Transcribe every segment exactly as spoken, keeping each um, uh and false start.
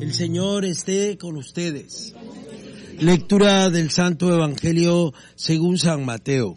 El Señor esté con ustedes. Lectura del Santo Evangelio según San Mateo.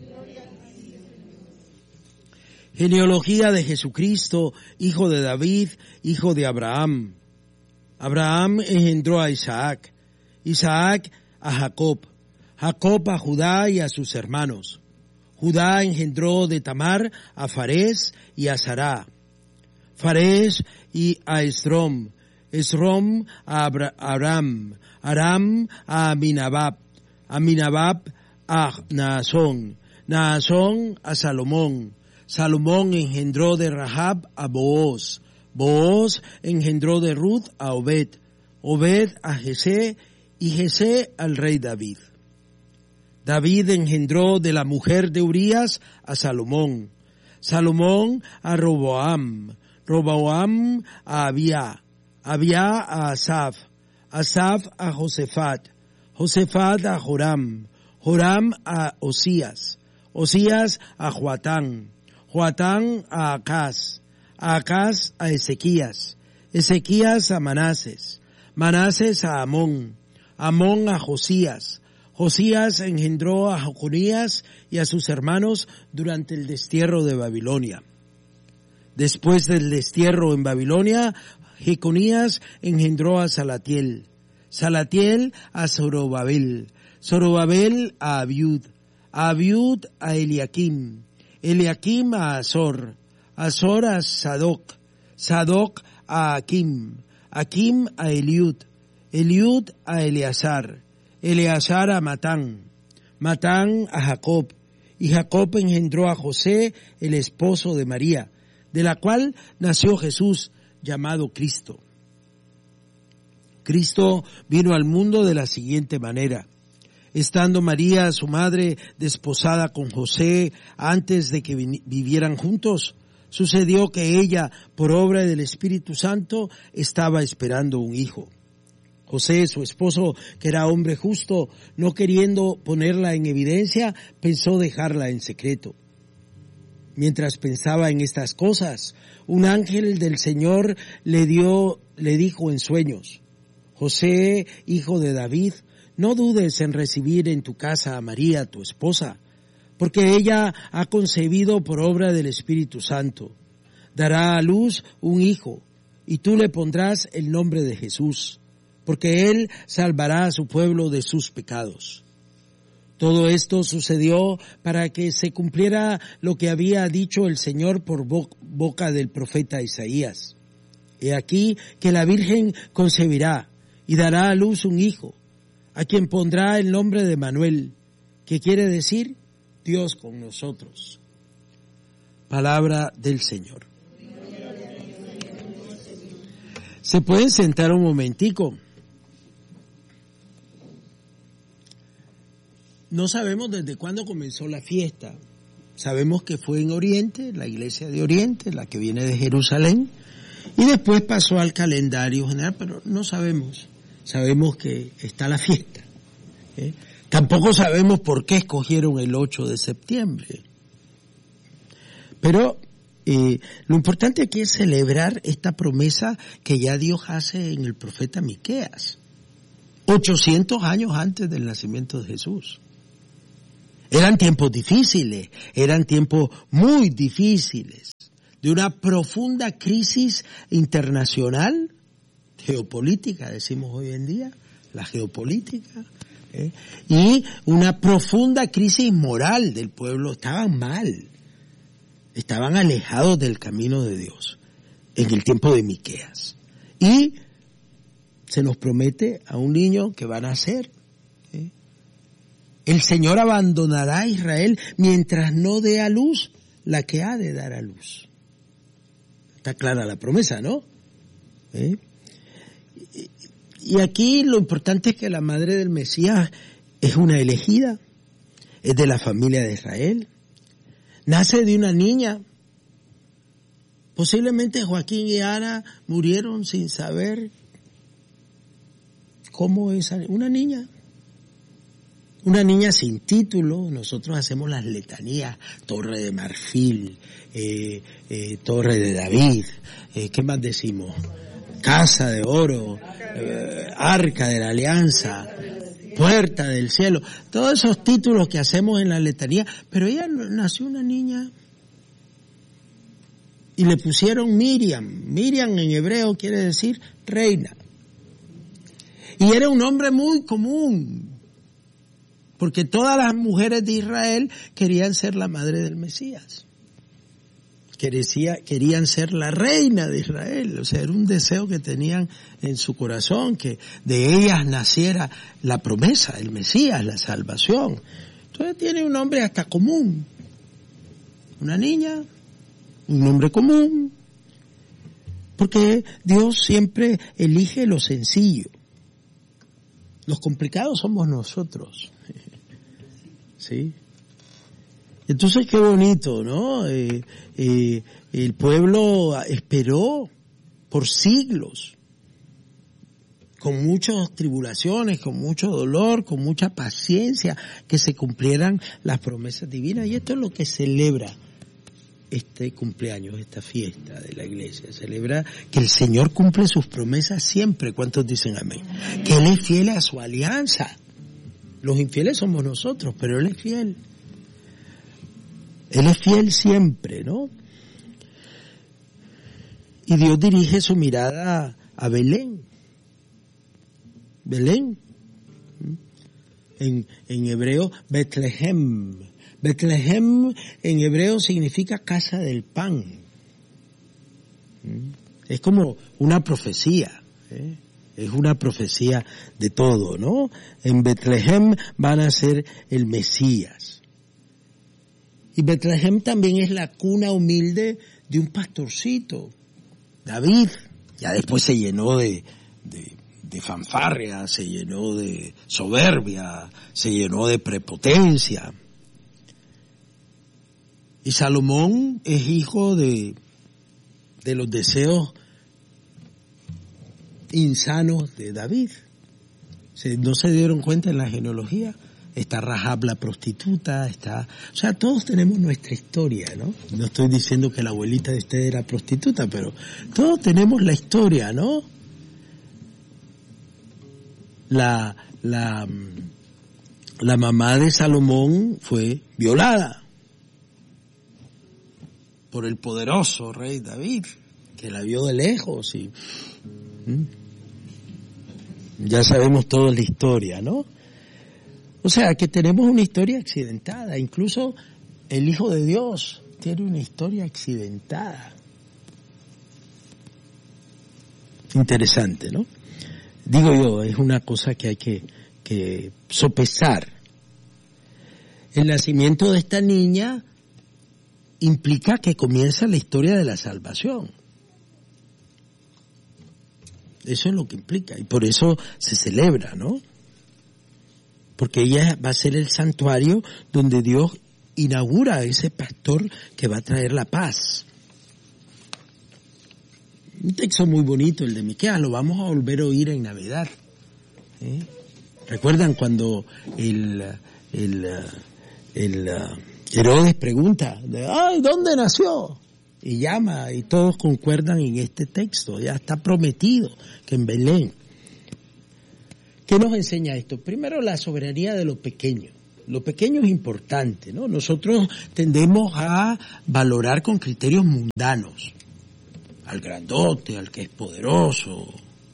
Genealogía de Jesucristo, hijo de David, hijo de Abraham. Abraham engendró a Isaac, Isaac a Jacob, Jacob a Judá y a sus hermanos. Judá engendró de Tamar a Farés y a Sará, Farés y a Esrom, Esrom a Aram, Aram a Aminabab, Aminabab a Naasón, Naasón a Salomón, Salomón engendró de Rahab a Booz, Booz engendró de Ruth a Obed, Obed a Jesé y Jesé al rey David. David engendró de la mujer de Urías a Salomón, Salomón a Roboam, Roboam a Abía, Abía a Asaf, Asaf a Josafat, Josafat a Joram, Joram a Osías, Osías a Joatán, Joatán a Acaz, a Acaz a Ezequías, Ezequías a Manases, Manases a Amón, Amón a Josías, Josías engendró a Jeconías y a sus hermanos durante el destierro de Babilonia. Después del destierro en Babilonia, Jeconías engendró a Salatiel, Salatiel a Zorobabel, Zorobabel a Abiud, a Abiud a Eliakim, Eliakim a Azor, Azor a Sadoc, Sadoc a Akim, Akim a Eliud, Eliud a Eleazar, Eleazar a Matán, Matán a Jacob, y Jacob engendró a José, el esposo de María, de la cual nació Jesús, llamado Cristo. Cristo vino al mundo de la siguiente manera. Estando María, su madre, desposada con José, antes de que vivieran juntos, sucedió que ella, por obra del Espíritu Santo, estaba esperando un hijo. José, su esposo, que era hombre justo, no queriendo ponerla en evidencia, pensó dejarla en secreto. Mientras pensaba en estas cosas, un ángel del Señor le dio, le dijo en sueños: José, hijo de David, no dudes en recibir en tu casa a María, tu esposa, porque ella ha concebido por obra del Espíritu Santo. Dará a luz un hijo, y tú le pondrás el nombre de Jesús, porque él salvará a su pueblo de sus pecados. Todo esto sucedió para que se cumpliera lo que había dicho el Señor por boca del profeta Isaías. He aquí que la Virgen concebirá y dará a luz un hijo, a quien pondrá el nombre de Manuel, que quiere decir Dios con nosotros. Palabra del Señor. ¿Se pueden sentar un momentico? No sabemos desde cuándo comenzó la fiesta. Sabemos que fue en Oriente, la iglesia de Oriente, la que viene de Jerusalén, y después pasó al calendario general, pero no sabemos. Sabemos que está la fiesta. ¿eh? Tampoco sabemos por qué escogieron el ocho de septiembre. Pero eh, lo importante aquí es celebrar esta promesa que ya Dios hace en el profeta Miqueas, ochocientos años antes del nacimiento de Jesús. Eran tiempos difíciles, eran tiempos muy difíciles, de una profunda crisis internacional, geopolítica, decimos hoy en día, la geopolítica, ¿eh? y una profunda crisis moral del pueblo. Estaban mal, estaban alejados del camino de Dios en el tiempo de Miqueas. Y se nos promete a un niño que va a nacer. ¿eh? El Señor abandonará a Israel mientras no dé a luz la que ha de dar a luz. Está clara la promesa, ¿no? ¿Eh? Y aquí lo importante es que la madre del Mesías es una elegida, es de la familia de Israel, nace de una niña. Posiblemente Joaquín y Ana murieron sin saber cómo es una niña. Una niña sin título. Nosotros hacemos las letanías, Torre de Marfil, eh, eh, Torre de David, eh, ¿qué más decimos? casa de oro, eh, arca de la alianza, puerta del cielo, todos esos títulos que hacemos en la letanía, pero ella nació una niña y le pusieron Miriam. Miriam en hebreo quiere decir reina. Y era un nombre muy común, porque todas las mujeres de Israel querían ser la madre del Mesías. Quería, querían ser la reina de Israel, o sea, era un deseo que tenían en su corazón, que de ellas naciera la promesa, el Mesías, la salvación. Entonces tiene un nombre hasta común, una niña, un nombre común, porque Dios siempre elige lo sencillo. Los complicados somos nosotros, ¿sí? Entonces qué bonito, ¿no? Eh, eh, el pueblo esperó por siglos, con muchas tribulaciones, con mucho dolor, con mucha paciencia, que se cumplieran las promesas divinas. Y esto es lo que celebra este cumpleaños, esta fiesta de la iglesia. Celebra que el Señor cumple sus promesas siempre. ¿Cuántos dicen amén? Que Él es fiel a su alianza. Los infieles somos nosotros, pero Él es fiel. Él es fiel siempre, ¿no? Y Dios dirige su mirada a Belén. Belén. En, en hebreo, Betlehem. Betlehem en hebreo significa casa del pan. Es como una profecía, ¿eh? Es una profecía de todo, ¿no? En Betlehem van a ser el Mesías. Y Betlehem también es la cuna humilde de un pastorcito, David. Ya después se llenó de, de, de fanfarria, se llenó de soberbia, se llenó de prepotencia. Y Salomón es hijo de, de los deseos insanos de David. ¿Se, no se dieron cuenta en la genealogía? Está Rahab la prostituta, está... O sea, todos tenemos nuestra historia, ¿no? No estoy diciendo que la abuelita de usted era prostituta, pero todos tenemos la historia, ¿no? La, la, la mamá de Salomón fue violada por el poderoso rey David, que la vio de lejos y... ¿Mm? Ya sabemos toda la historia, ¿no? O sea, que tenemos una historia accidentada. Incluso el Hijo de Dios tiene una historia accidentada. Interesante, ¿no? Digo yo, es una cosa que hay que, que sopesar. El nacimiento de esta niña implica que comienza la historia de la salvación. Eso es lo que implica, y por eso se celebra, ¿no? Porque ella va a ser el santuario donde Dios inaugura a ese pastor que va a traer la paz. Un texto muy bonito, el de Miqueas, lo vamos a volver a oír en Navidad. ¿Eh? ¿Recuerdan cuando el, el, el, el Herodes pregunta, ay, ¿dónde nació? Y llama, y todos concuerdan en este texto, ya está prometido que en Belén. ¿Qué nos enseña esto? Primero, la soberanía de lo pequeño. Lo pequeño es importante, ¿no? Nosotros tendemos a valorar con criterios mundanos al grandote, al que es poderoso.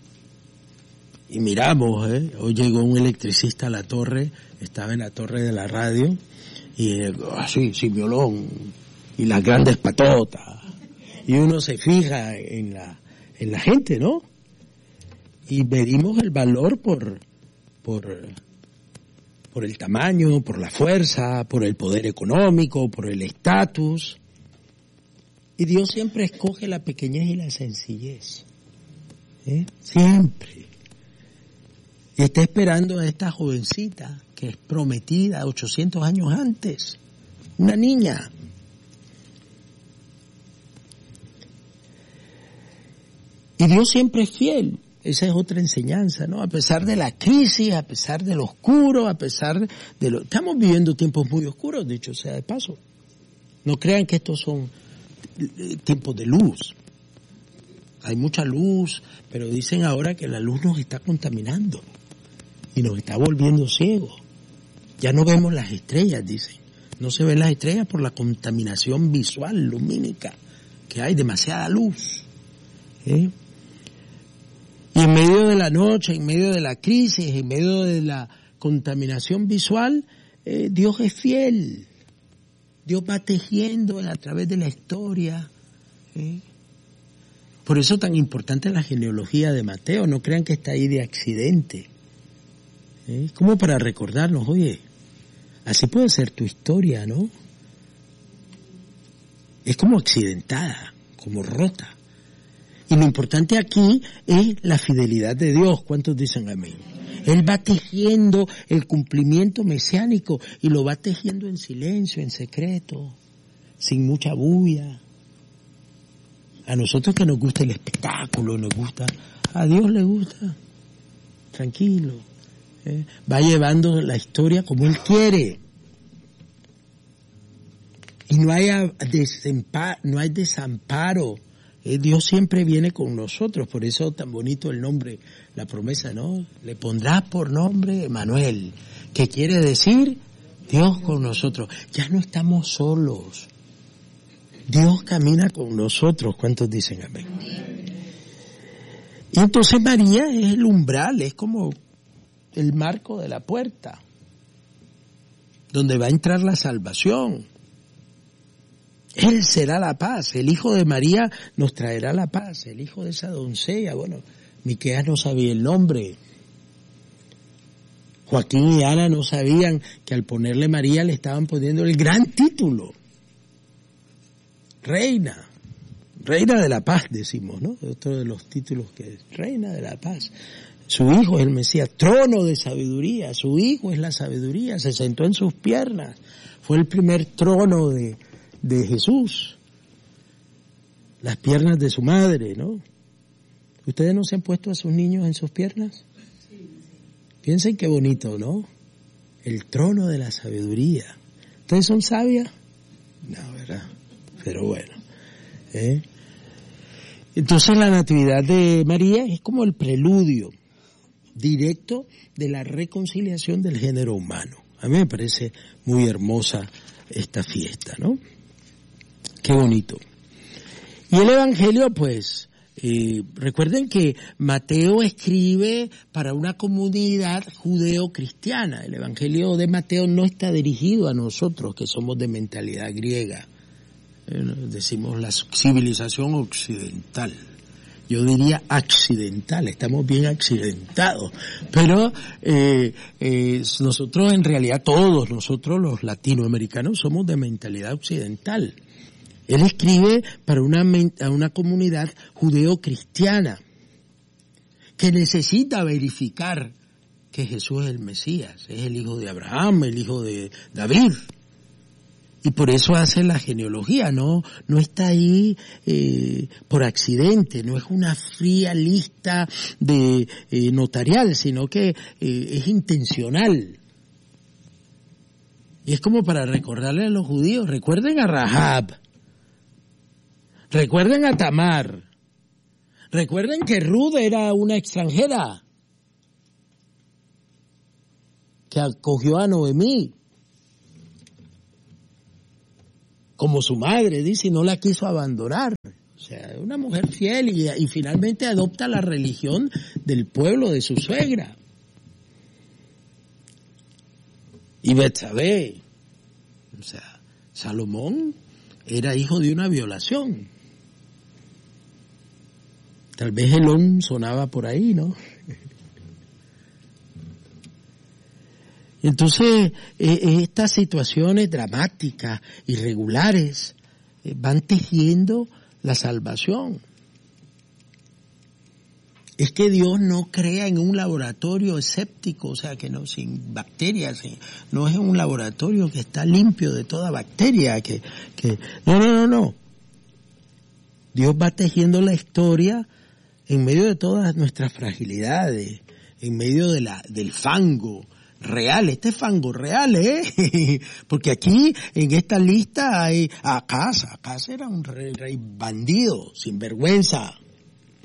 Y miramos, ¿eh? Hoy llegó un electricista a la torre, estaba en la torre de la radio, y así, sin violón, y las grandes patotas. Y uno se fija en la, en la gente, ¿no? Y medimos el valor por, por, por el tamaño, por la fuerza, por el poder económico, por el estatus. Y Dios siempre escoge la pequeñez y la sencillez. ¿Eh? Siempre. Y está esperando a esta jovencita que es prometida ochocientos años antes. Una niña. Y Dios siempre es fiel. Esa es otra enseñanza, ¿no? A pesar de la crisis, a pesar de lo oscuro, a pesar de lo... Estamos viviendo tiempos muy oscuros, dicho sea de paso. No crean que estos son tiempos de luz. Hay mucha luz, pero dicen ahora que la luz nos está contaminando y nos está volviendo ciegos. Ya no vemos las estrellas, dicen. No se ven las estrellas por la contaminación visual, lumínica, que hay demasiada luz. ¿Eh? Y en medio de la noche, en medio de la crisis, en medio de la contaminación visual, eh, Dios es fiel. Dios va tejiendo a través de la historia. ¿Eh? Por eso tan importante la genealogía de Mateo. No crean que está ahí de accidente. ¿Eh? Es como para recordarnos, oye, así puede ser tu historia, ¿no? Es como accidentada, como rota. Y lo importante aquí es la fidelidad de Dios. ¿Cuántos dicen amén? Él va tejiendo el cumplimiento mesiánico y lo va tejiendo en silencio, en secreto, sin mucha bulla. A nosotros que nos gusta el espectáculo, nos gusta, a Dios le gusta, tranquilo. ¿eh? Va llevando la historia como Él quiere. Y no hay, desempa- no hay desamparo. Eh, Dios siempre viene con nosotros, por eso tan bonito el nombre, la promesa, ¿no? Le pondrás por nombre Emanuel, que quiere decir Dios con nosotros. Ya no estamos solos. Dios camina con nosotros. ¿Cuántos dicen amén? Y entonces María es el umbral, es como el marco de la puerta, donde va a entrar la salvación. Él será la paz, el hijo de María nos traerá la paz, el hijo de esa doncella, bueno, Miqueas no sabía el nombre. Joaquín y Ana no sabían que al ponerle María le estaban poniendo el gran título. Reina, reina de la paz decimos, ¿no? Otro de los títulos que es reina de la paz. Su hijo es el Mesías, trono de sabiduría, su hijo es la sabiduría, se sentó en sus piernas, fue el primer trono de, de Jesús, las piernas de su madre, ¿no? ¿Ustedes no se han puesto a sus niños en sus piernas? Piensen qué bonito, ¿no? El trono de la sabiduría. ¿Ustedes son sabias? No, ¿verdad? Pero bueno. ¿eh? Entonces la natividad de María es como el preludio directo de la reconciliación del género humano. A mí me parece muy hermosa esta fiesta, ¿no? Qué bonito. Y el Evangelio, pues, eh, recuerden que Mateo escribe para una comunidad judeo-cristiana. El Evangelio de Mateo no está dirigido a nosotros, que somos de mentalidad griega. Eh, decimos la civilización occidental. Yo diría accidental, estamos bien accidentados. Pero eh, eh, nosotros en realidad, todos nosotros los latinoamericanos somos de mentalidad occidental. Él escribe para una, a una comunidad judeo-cristiana que necesita verificar que Jesús es el Mesías, es el hijo de Abraham, el hijo de David. Y por eso hace la genealogía, no no está ahí eh, por accidente, no es una fría lista de eh, notarial, sino que eh, es intencional. Y es como para recordarle a los judíos, recuerden a Rahab, recuerden a Tamar, recuerden que Ruth era una extranjera que acogió a Noemí como su madre, dice, y no la quiso abandonar. O sea, una mujer fiel y, y finalmente adopta la religión del pueblo de su suegra. Y Betsabé, o sea, Salomón era hijo de una violación. Tal vez Elón sonaba por ahí, ¿no? Entonces, eh, estas situaciones dramáticas, irregulares, eh, van tejiendo la salvación. Es que Dios no crea en un laboratorio escéptico, o sea, que no, sin bacterias, no es un laboratorio que está limpio de toda bacteria, que, que, no, no, no, no. Dios va tejiendo la historia en medio de todas nuestras fragilidades, en medio de la, del fango, real, este es fango real, ¿eh? Porque aquí, en esta lista hay Acaz, Acaz era un rey, rey bandido, sin vergüenza,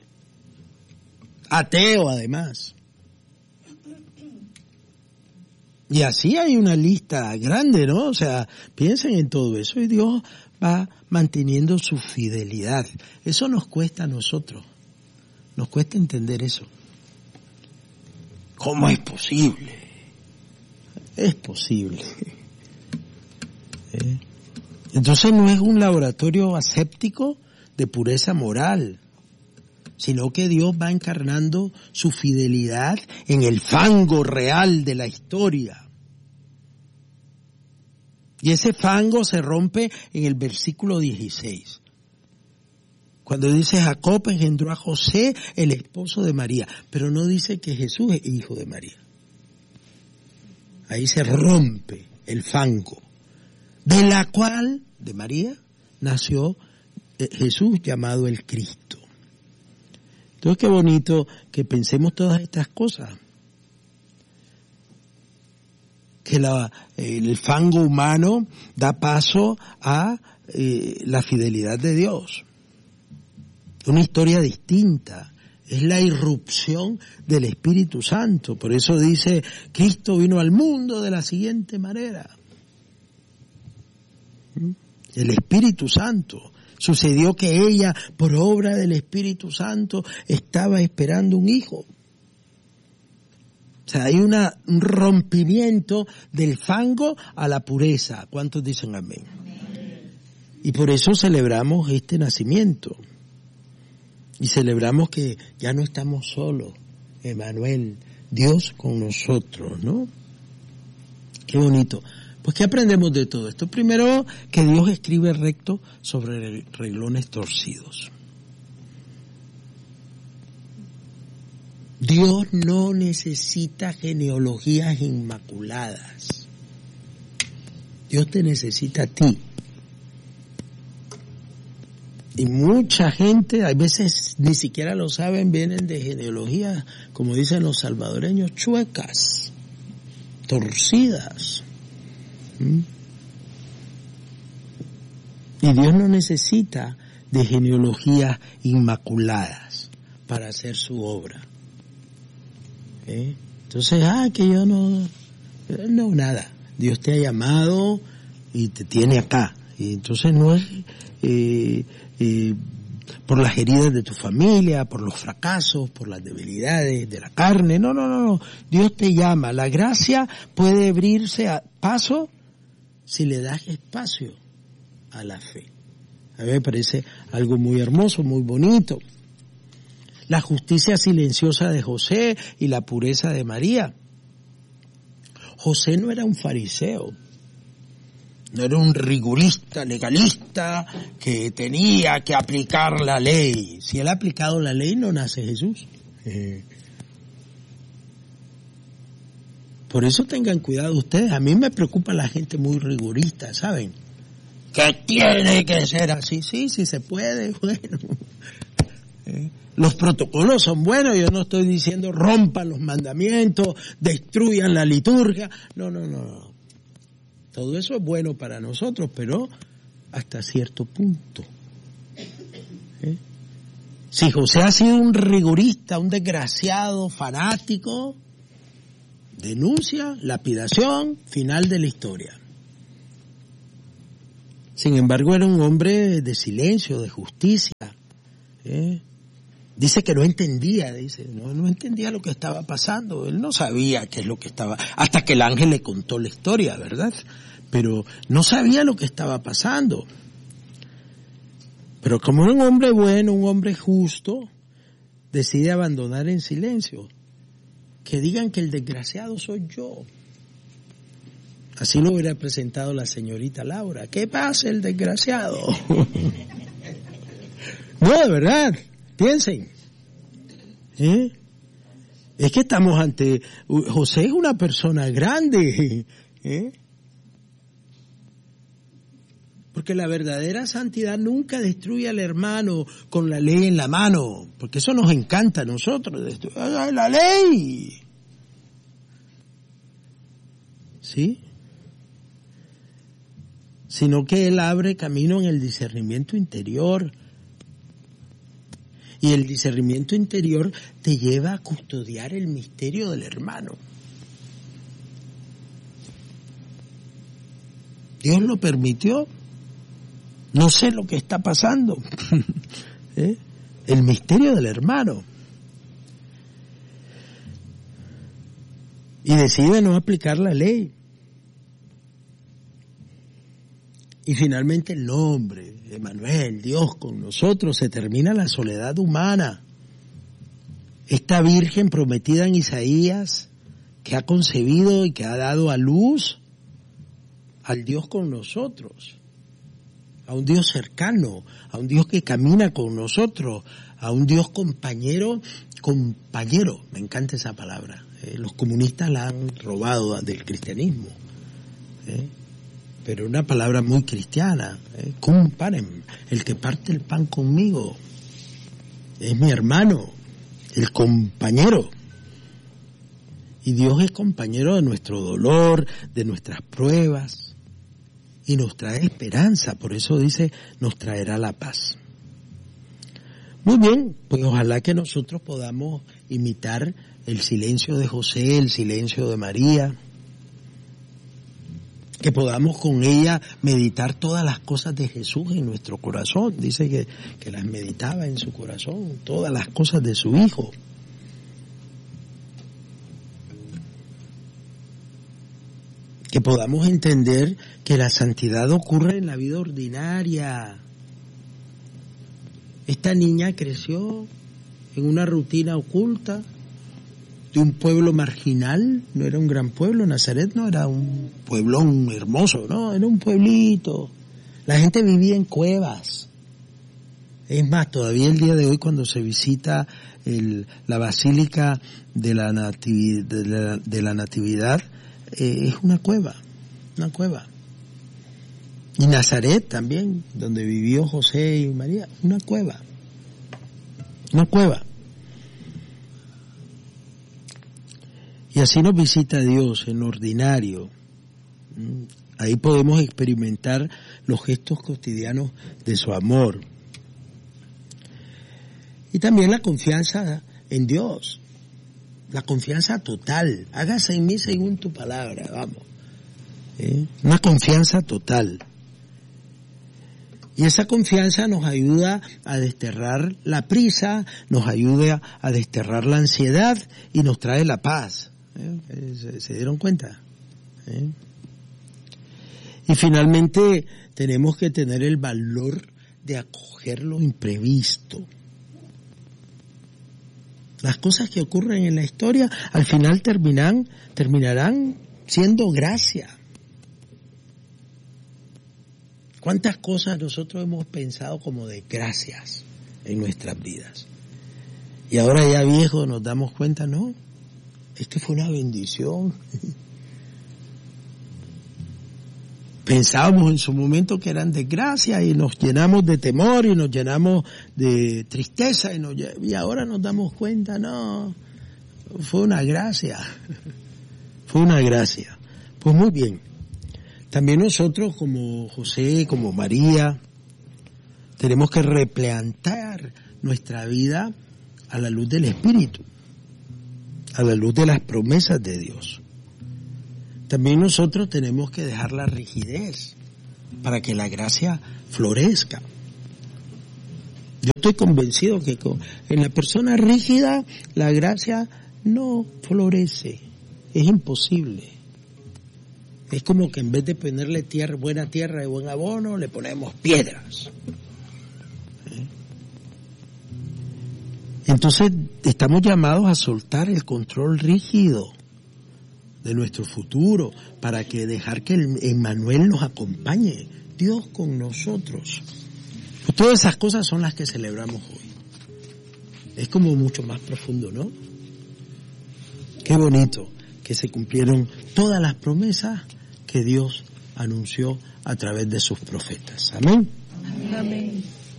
ateo además. Y así hay una lista grande, ¿no? O sea, piensen en todo eso y Dios va manteniendo su fidelidad. Eso nos cuesta a nosotros. Nos cuesta entender eso. ¿Cómo es posible? Es posible. ¿Eh? Entonces no es un laboratorio aséptico de pureza moral, sino que Dios va encarnando su fidelidad en el fango real de la historia. Y ese fango se rompe en el versículo dieciséis. Cuando dice Jacob engendró a José, el esposo de María, pero no dice que Jesús es hijo de María. Ahí se rompe el fango, de la cual, de María, nació Jesús llamado el Cristo. Entonces qué bonito que pensemos todas estas cosas. Que la, el fango humano da paso a eh, la fidelidad de Dios. Una historia distinta. Es la irrupción del Espíritu Santo. Por eso dice, Cristo vino al mundo de la siguiente manera. El Espíritu Santo. Sucedió que ella, por obra del Espíritu Santo, estaba esperando un hijo. O sea, hay una, un rompimiento del fango a la pureza. ¿Cuántos dicen amén? Amén? Y por eso celebramos este nacimiento. Y celebramos que ya no estamos solos. Emmanuel, Dios con nosotros, ¿no? Qué bonito. Pues, ¿qué aprendemos de todo esto? Primero, que Dios escribe recto sobre renglones torcidos. Dios no necesita genealogías inmaculadas. Dios te necesita a ti. Y mucha gente, a veces ni siquiera lo saben, vienen de genealogías, como dicen los salvadoreños, chuecas, torcidas. ¿Mm? Y Dios no necesita de genealogías inmaculadas para hacer su obra. ¿Eh? Entonces, ah, que yo no, no, nada. Dios te ha llamado y te tiene acá. Y entonces no es eh, eh, por las heridas de tu familia, por los fracasos, por las debilidades de la carne. No, no, no, no. Dios te llama. La gracia puede abrirse a paso si le das espacio a la fe. A mí me parece algo muy hermoso, muy bonito. La justicia silenciosa de José y la pureza de María. José no era un fariseo, no era un rigurista, legalista que tenía que aplicar la ley. Si él ha aplicado la ley, no nace Jesús. Eh. Por eso tengan cuidado ustedes. A mí me preocupa la gente muy rigurista, ¿saben? Que tiene que ser así. Sí, sí se puede, bueno. Eh. Los protocolos son buenos, yo no estoy diciendo rompan los mandamientos, destruyan la liturgia. No, no, no. Todo eso es bueno para nosotros, pero hasta cierto punto. ¿Eh? Si José ha sido un rigurista, un desgraciado, fanático, denuncia, lapidación, final de la historia. Sin embargo, era un hombre de silencio, de justicia. ¿Eh? Dice que no entendía, dice, no, no entendía lo que estaba pasando, él no sabía qué es lo que estaba, hasta que el ángel le contó la historia, ¿verdad? Pero no sabía lo que estaba pasando. Pero como era un hombre bueno, un hombre justo, decide abandonar en silencio. Que digan que el desgraciado soy yo. Así lo hubiera presentado la señorita Laura. ¿Qué pasa el desgraciado? No, de verdad. Piensen, ¿eh? Es que estamos ante, José es una persona grande, ¿eh? Porque la verdadera santidad nunca destruye al hermano con la ley en la mano, porque eso nos encanta a nosotros, la ley, ¿sí? Sino que él abre camino en el discernimiento interior. Y el discernimiento interior te lleva a custodiar el misterio del hermano. Dios lo permitió. No sé lo que está pasando. ¿Eh? El misterio del hermano. Y decide no aplicar la ley. Y finalmente el nombre, Emmanuel, Dios con nosotros, se termina la soledad humana. Esta virgen prometida en Isaías, que ha concebido y que ha dado a luz al Dios con nosotros, a un Dios cercano, a un Dios que camina con nosotros, a un Dios compañero, compañero, me encanta esa palabra. Eh, los comunistas la han robado del cristianismo. ¿Eh? Pero una palabra muy cristiana, ¿eh? Comparem, el que parte el pan conmigo, es mi hermano, el compañero. Y Dios es compañero de nuestro dolor, de nuestras pruebas, y nos trae esperanza, por eso dice, nos traerá la paz. Muy bien, pues ojalá que nosotros podamos imitar el silencio de José, el silencio de María, que podamos con ella meditar todas las cosas de Jesús en nuestro corazón. Dice que, que las meditaba en su corazón, todas las cosas de su Hijo. Que podamos entender que la santidad ocurre en la vida ordinaria. Esta niña creció en una rutina oculta, de un pueblo marginal, no era un gran pueblo, Nazaret no era un pueblón hermoso, no, era un pueblito. La gente vivía en cuevas. Es más, todavía el día de hoy cuando se visita el, la Basílica de la, nativi, de la, de la Natividad, eh, es una cueva, una cueva. Y Nazaret también, donde vivió José y María, una cueva, una cueva. Y así nos visita Dios en lo ordinario. Ahí podemos experimentar los gestos cotidianos de su amor. Y también la confianza en Dios. La confianza total. Hágase en mí según tu palabra, vamos. ¿Eh? Una confianza total. Y esa confianza nos ayuda a desterrar la prisa, nos ayuda a desterrar la ansiedad y nos trae la paz. ¿Eh? ¿Se, ¿Se dieron cuenta? ¿Eh? Y finalmente tenemos que tener el valor de acoger lo imprevisto. Las cosas que ocurren en la historia al final terminan, terminarán siendo gracia. ¿Cuántas cosas nosotros hemos pensado como desgracias en nuestras vidas? Y ahora ya viejos nos damos cuenta, no, esto fue una bendición. Pensábamos en su momento que eran desgracias y nos llenamos de temor y nos llenamos de tristeza y, nos, y ahora nos damos cuenta, no, fue una gracia, fue una gracia. Pues muy bien, también nosotros como José, como María, tenemos que replantear nuestra vida a la luz del Espíritu, a la luz de las promesas de Dios. También nosotros tenemos que dejar la rigidez para que la gracia florezca. Yo estoy convencido que en la persona rígida la gracia no florece, es imposible. Es como que en vez de ponerle tierra, buena tierra y buen abono, le ponemos piedras. ¿Eh? Entonces estamos llamados a soltar el control rígido de nuestro futuro, para que dejar que el Emmanuel nos acompañe, Dios con nosotros. Pues todas esas cosas son las que celebramos hoy. Es como mucho más profundo, ¿no? Qué bonito que se cumplieron todas las promesas que Dios anunció a través de sus profetas. Amén. Amén.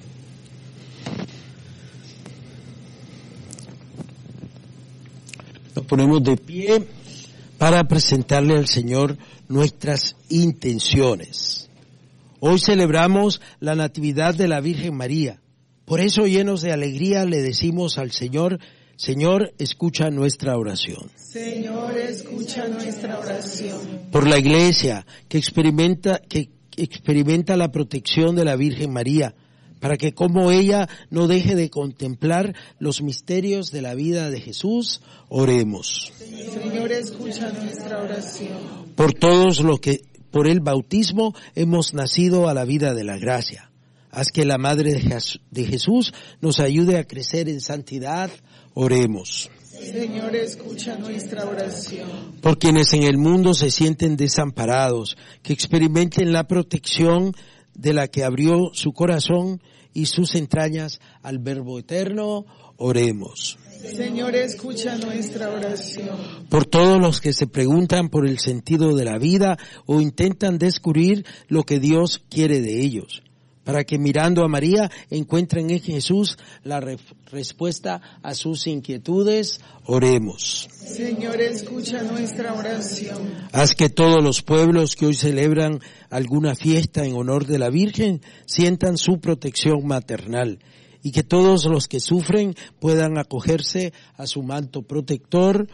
Nos ponemos de pie para presentarle al Señor nuestras intenciones. Hoy celebramos la Natividad de la Virgen María, Por eso, llenos de alegría, le decimos al Señor: Señor, escucha nuestra oración. Señor, escucha nuestra oración. Por la Iglesia, que experimenta, que experimenta la protección de la Virgen María, para que como ella no deje de contemplar los misterios de la vida de Jesús, oremos. Señor, escucha nuestra oración. Por todos los que por el bautismo hemos nacido a la vida de la gracia. Haz que la Madre de Jesús nos ayude a crecer en santidad. Oremos. Señor, escucha nuestra oración. Por quienes en el mundo se sienten desamparados, que experimenten la protección de la que abrió su corazón y sus entrañas al Verbo eterno, oremos. Señor, escucha nuestra oración. Por todos los que se preguntan por el sentido de la vida o intentan descubrir lo que Dios quiere de ellos, para que mirando a María encuentren en Jesús la re- respuesta a sus inquietudes, oremos. Señor, escucha nuestra oración. Haz que todos los pueblos que hoy celebran alguna fiesta en honor de la Virgen sientan su protección maternal, y que todos los que sufren puedan acogerse a su manto protector,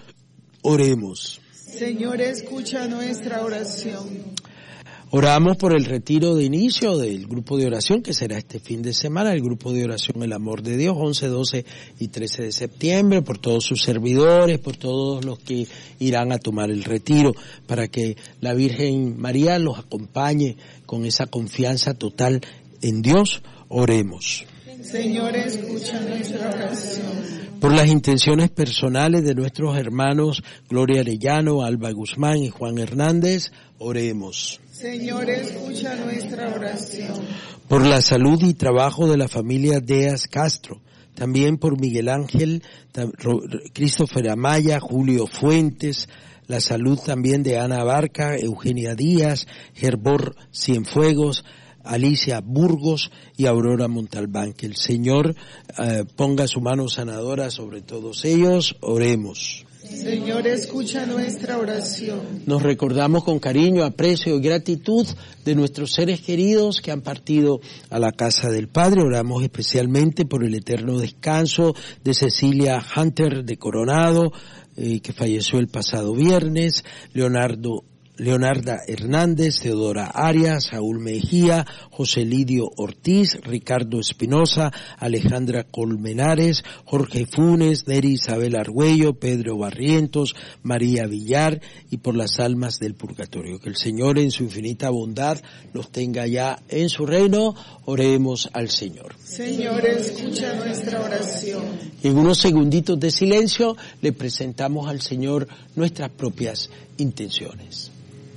oremos. Señor, escucha nuestra oración. Oramos por el retiro de inicio del grupo de oración que será este fin de semana, el grupo de oración El Amor de Dios, once, doce y trece de septiembre, por todos sus servidores, por todos los que irán a tomar el retiro, para que la Virgen María los acompañe con esa confianza total en Dios. Oremos. Señor, escucha nuestra oración. Por las intenciones personales de nuestros hermanos Gloria Arellano, Alba Guzmán y Juan Hernández, oremos. Señor, escucha nuestra oración. Por la salud y trabajo de la familia Díaz Castro, también por Miguel Ángel, Christopher Amaya, Julio Fuentes, la salud también de Ana Barca, Eugenia Díaz, Gerbor Cienfuegos, Alicia Burgos y Aurora Montalbán. Que el Señor eh, ponga su mano sanadora sobre todos ellos. Oremos. Señor, escucha nuestra oración. Nos recordamos con cariño, aprecio y gratitud de nuestros seres queridos que han partido a la casa del Padre. Oramos especialmente por el eterno descanso de Cecilia Hunter de Coronado, eh, que falleció el pasado viernes, Leonardo Leonarda Hernández, Teodora Arias, Saúl Mejía, José Lidio Ortiz, Ricardo Espinosa, Alejandra Colmenares, Jorge Funes, Neri Isabel Argüello, Pedro Barrientos, María Villar, y por las almas del purgatorio. Que el Señor en su infinita bondad los tenga ya en su reino. Oremos al Señor. Señor, escucha nuestra oración. Y en unos segunditos de silencio le presentamos al Señor nuestras propias intenciones.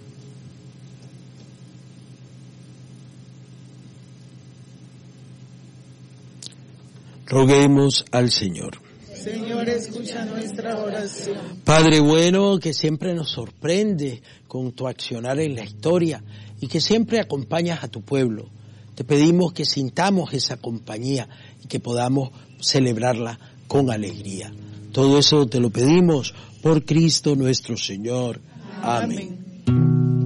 Roguemos al Señor. Señor, escucha nuestra oración. Padre bueno, que siempre nos sorprende con tu accionar en la historia y que siempre acompañas a tu pueblo, te pedimos que sintamos esa compañía y que podamos celebrarla con alegría. Todo eso te lo pedimos por Cristo nuestro Señor. Amén. Amén.